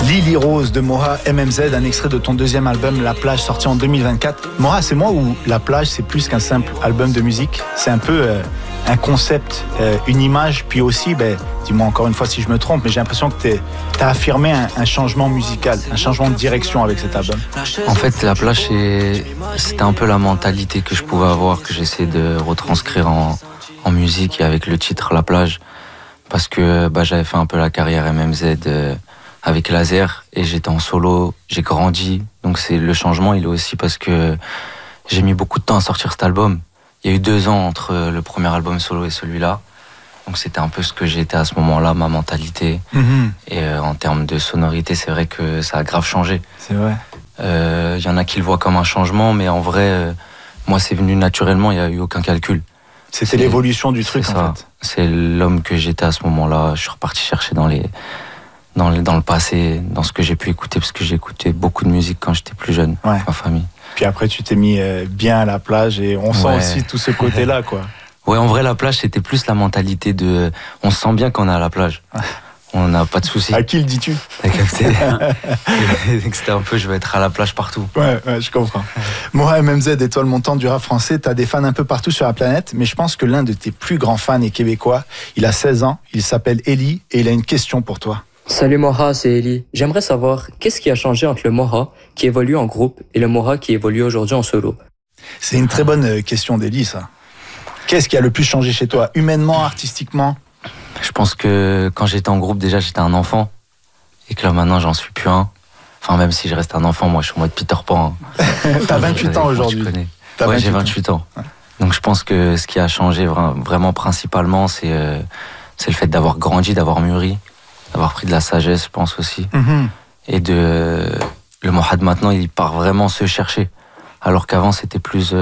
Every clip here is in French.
Lily Rose de Moha MMZ, un extrait de ton deuxième album La Plage, sorti en 2024. Moha, c'est moi ou La Plage, c'est plus qu'un simple album de musique? C'est un peu un concept, une image, puis aussi, dis-moi encore une fois si je me trompe, mais j'ai l'impression que tu as affirmé un changement musical, un changement de direction avec cet album. En fait, La Plage, c'était un peu la mentalité que je pouvais avoir, que j'essaie de retranscrire en musique et avec le titre La Plage, parce que j'avais fait un peu la carrière MMZ avec Laser et j'étais en solo, j'ai grandi, donc le changement il est aussi parce que j'ai mis beaucoup de temps à sortir cet album. Il y a eu 2 ans entre le premier album solo et celui-là, donc c'était un peu ce que j'étais à ce moment-là, ma mentalité. Et en termes de sonorité, c'est vrai que ça a grave changé. C'est vrai. Y en a qui le voient comme un changement, mais en vrai, moi c'est venu naturellement, il n'y a eu aucun calcul. C'était l'évolution du truc, en fait. C'est l'homme que j'étais à ce moment-là. Je suis reparti chercher dans le passé, dans ce que j'ai pu écouter, parce que j'ai écouté beaucoup de musique quand j'étais plus jeune, avec ma famille. Puis après, tu t'es mis bien à La Plage et on sent aussi tout ce côté-là, quoi. Ouais, en vrai, La Plage, c'était plus la mentalité de... On se sent bien quand on est à la plage. On n'a pas de soucis. À qui le dis-tu? T'as capté. C'était un peu, je vais être à la plage partout. Ouais, je comprends. Moha MMZ, étoile montante du rap français, t'as des fans un peu partout sur la planète, mais je pense que l'un de tes plus grands fans est québécois. Il a 16 ans, il s'appelle Eli et il a une question pour toi. Salut Moha, c'est Eli. J'aimerais savoir, qu'est-ce qui a changé entre le Moha qui évolue en groupe et le Moha qui évolue aujourd'hui en solo? C'est une très bonne question d'Eli, ça. Qu'est-ce qui a le plus changé chez toi, humainement, artistiquement? Je pense que quand j'étais en groupe, déjà, j'étais un enfant. Et que là, maintenant, j'en suis plus un. Enfin, même si je reste un enfant, moi, je suis en mode Peter Pan. T'as 28 ans aujourd'hui. Ouais, j'ai 28 ans. Ouais. Donc, je pense que ce qui a changé vraiment principalement, c'est le fait d'avoir grandi, d'avoir mûri, d'avoir pris de la sagesse, je pense aussi. Et le Mohad, maintenant, il part vraiment se chercher. Alors qu'avant, c'était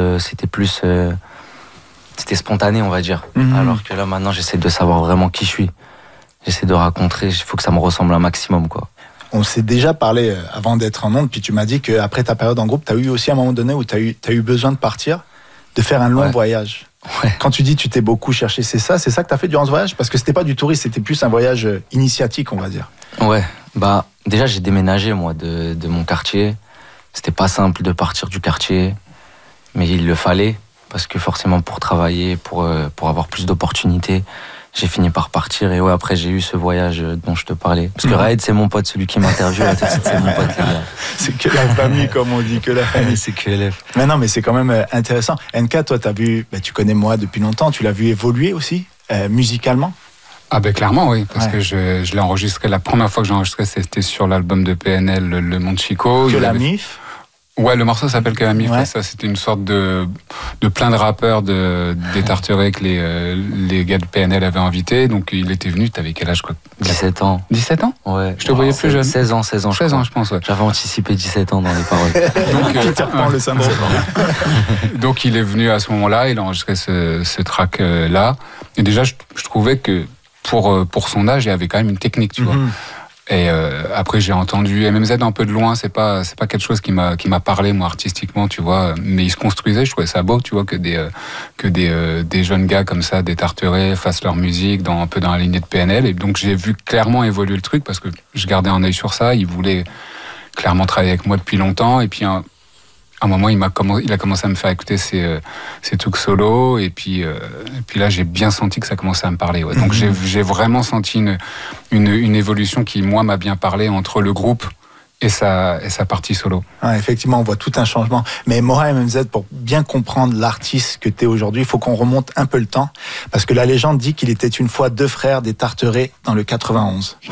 spontané, on va dire. Alors que là, maintenant, j'essaie de savoir vraiment qui je suis. J'essaie de raconter, il faut que ça me ressemble un maximum, quoi. On s'est déjà parlé avant d'être en ondes, puis tu m'as dit qu'après ta période en groupe, tu as eu aussi un moment donné où tu as eu besoin de partir, de faire un long voyage. Ouais. Quand tu dis tu t'es beaucoup cherché, c'est ça que tu as fait durant ce voyage? Parce que c'était pas du tourisme, c'était plus un voyage initiatique, on va dire. Ouais, déjà j'ai déménagé, moi, de mon quartier. C'était pas simple de partir du quartier, mais il le fallait. Parce que forcément, pour travailler, pour avoir plus d'opportunités, j'ai fini par partir. Et après, j'ai eu ce voyage dont je te parlais. Parce que Raed, c'est mon pote, celui qui m'interviewe. C'est mon pote, les gars. C'est que la famille, comme on dit, que la famille. C'est que LF. Mais non, mais c'est quand même intéressant. NK, toi, tu connais moi depuis longtemps. Tu l'as vu évoluer aussi, musicalement? Ah clairement, oui. Parce que je l'ai enregistré. La première fois que j'ai enregistré, c'était sur l'album de PNL, Le Monde Chico. Que la MIF. Ouais, le morceau s'appelle Que la MIF. Ouais. Ça, c'était une sorte de plein de rappeurs des Tarterets que les gars de PNL avaient invités. Donc, il était venu. T'avais quel âge, quoi? 17 ans. 17 ans? Ouais. Je te voyais plus jeune. 16 ans, je pense, ouais. J'avais anticipé 17 ans dans les paroles. Donc, le symbole. Donc, il est venu à ce moment-là. Il a enregistré ce track-là. Et déjà, je trouvais que pour son âge, il y avait quand même une technique, tu vois. Et après j'ai entendu MMZ un peu de loin, c'est pas quelque chose qui m'a parlé moi artistiquement, tu vois, mais il se construisait, je trouvais ça beau, tu vois, que des jeunes gars comme ça, des Tarterets, fassent leur musique un peu dans la lignée de PNL. Et donc j'ai vu clairement évoluer le truc parce que je gardais un œil sur ça. Il voulait clairement travailler avec moi depuis longtemps, et puis à un moment, il a commencé à me faire écouter ses trucs solo, et puis là, j'ai bien senti que ça commençait à me parler. Ouais. Donc, j'ai vraiment senti une évolution qui, moi, m'a bien parlé entre le groupe et sa partie solo. Ouais, effectivement, on voit tout un changement. Mais Moha MMZ, pour bien comprendre l'artiste que tu es aujourd'hui, il faut qu'on remonte un peu le temps, parce que la légende dit qu'il était une fois 2 frères des Tarterets dans le 91.